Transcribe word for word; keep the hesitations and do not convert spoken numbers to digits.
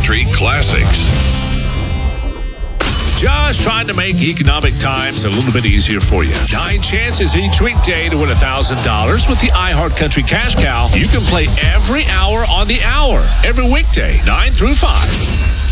Country Classics. Just trying to make economic times a little bit easier for you. Nine chances each weekday to win one thousand dollars with the iHeart Country Cash Cow. You can play every hour on the hour, every weekday, nine through five.